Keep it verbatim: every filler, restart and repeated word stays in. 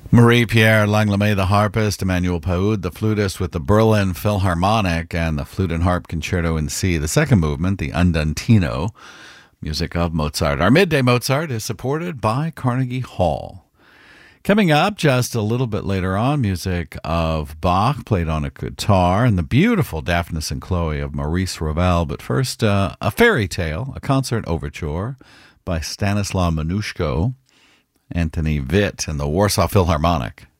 Marie-Pierre Langlois, the harpist, Emmanuel Paoud, the flutist with the Berlin Philharmonic and the Flute and Harp Concerto in C. The second movement, the Andantino, music of Mozart. Our Midday Mozart is supported by Carnegie Hall. Coming up just a little bit later on, music of Bach played on a guitar and the beautiful Daphnis and Chloe of Maurice Ravel. But first, uh, a fairy tale, a concert overture by Stanislaw Mnuchin, Anthony Witt, and the Warsaw Philharmonic.